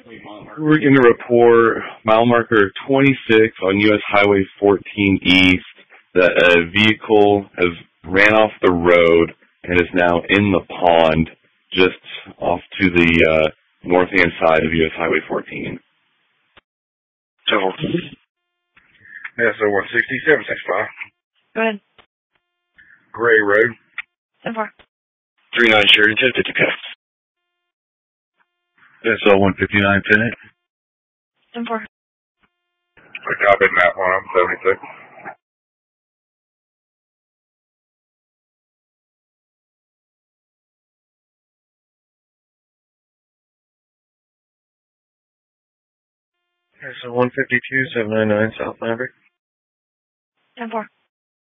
We're going to report mile marker 26 on U.S. Highway 14 East that a vehicle has ran off the road and is now in the pond just off to the north-hand side of U.S. Highway 14. So, yeah, so 167, 65. Go ahead. Gray Road. 10-4. 39 Sheridan, 1050 cuts. SL 159, Tenet. 10-4. I copied that one, I'm 76. SL 152, 799, South Maverick. 10-4.